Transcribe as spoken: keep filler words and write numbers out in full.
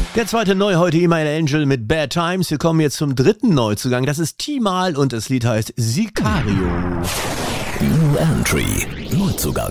Der zweite neu heute Email Angel mit Bad Times. Wir kommen jetzt zum dritten Neuzugang. Das ist Timal und das Lied heißt Sicario. New Entry. Neuzugang.